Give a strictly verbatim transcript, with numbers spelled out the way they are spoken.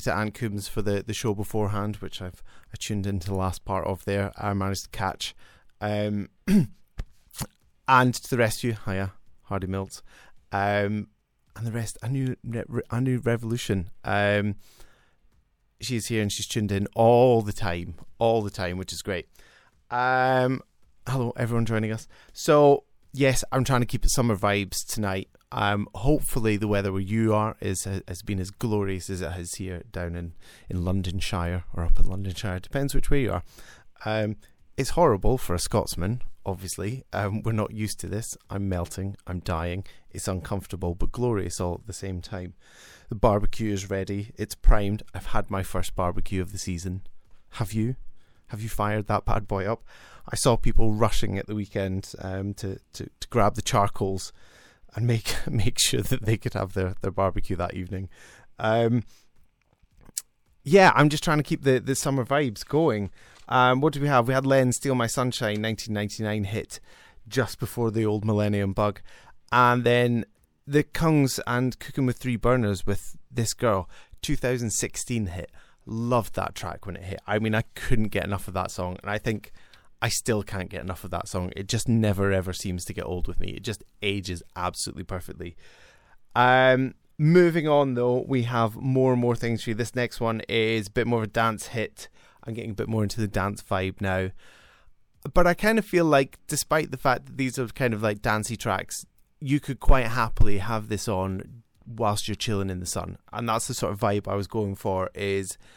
to Ant Coombs for the, the show beforehand, which I've I tuned into the last part of there. I managed to catch. Um, and to the rest of you, hiya, Hardy Mills. Um, and the rest, I knew, I knew Revolution. Um, she's here and she's tuned in all the time, all the time, which is great. Um, hello, everyone joining us. So, yes, I'm trying to keep it summer vibes tonight. Um, hopefully the weather where you are is has been as glorious as it has here down in, in Londonshire or up in Londonshire. Depends which way you are. Um, it's horrible for a Scotsman, obviously. Um, we're not used to this. I'm melting. I'm dying. It's uncomfortable, but glorious all at the same time. The barbecue is ready. It's primed. I've had my first barbecue of the season. Have you? Have you fired that bad boy up? I saw people rushing at the weekend um, to, to, to grab the charcoals and make make sure that they could have their, their barbecue that evening. Um, yeah, I'm just trying to keep the, the summer vibes going. Um, what do we have? We had Len Steal My Sunshine, nineteen ninety-nine hit just before the old millennium bug. And then the Kungs and Cooking with Three Burners with This Girl, two thousand sixteen hit. Loved that track when it hit. I mean, I couldn't get enough of that song. And I think I still can't get enough of that song. It just never ever seems to get old with me. It just ages absolutely perfectly. Um, moving on though, we have more and more things for you. This next one is a bit more of a dance hit. I'm getting a bit more into the dance vibe now. But I kind of feel like, despite the fact that these are kind of like dancey tracks, you could quite happily have this on whilst you're chilling in the sun. And that's the sort of vibe I was going for, is